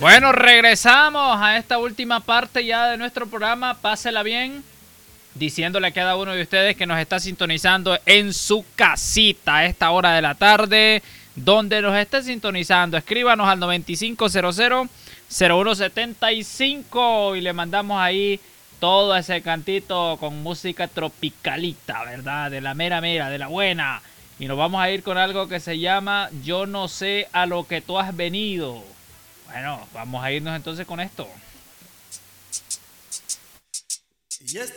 Bueno, regresamos a esta última parte ya de nuestro programa. Pásela bien, diciéndole a cada uno de ustedes que nos está sintonizando en su casita a esta hora de la tarde, donde nos esté sintonizando. Escríbanos al 9500-0175 y le mandamos ahí todo ese cantito con música tropicalita, ¿verdad? De la mera mera, de la buena. Y nos vamos a ir con algo que se llama Yo no sé a lo que tú has venido. Bueno, vamos a irnos entonces con esto.